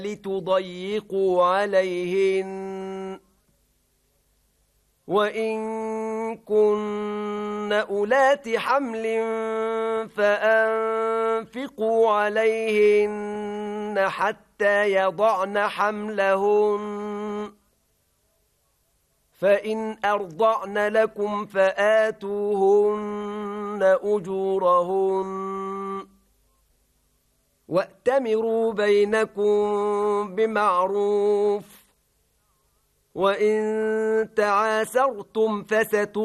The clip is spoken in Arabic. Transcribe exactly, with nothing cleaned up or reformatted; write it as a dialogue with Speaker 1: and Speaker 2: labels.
Speaker 1: لتضيقوا عليهن وإن كن أولات حمل فأنفقوا عليهن حتى يضعن حملهن فإن أرضعن لكم فآتوهن أجورهن وأتمروا بينكم بمعروف وإن تعاسرتم فسترضع